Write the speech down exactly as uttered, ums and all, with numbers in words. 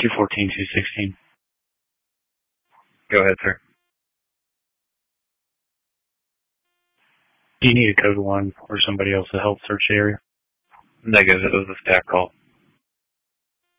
two fourteen, two sixteen. Go ahead, sir. Do you need a code one or somebody else to help search the area? Negative. It was a staff call.